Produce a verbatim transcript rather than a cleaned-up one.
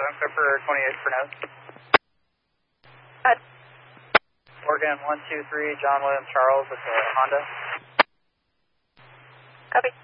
seven, Clipper twenty-eight for nose. Uh, Oregon one two three, John William Charles with the Honda. Copy.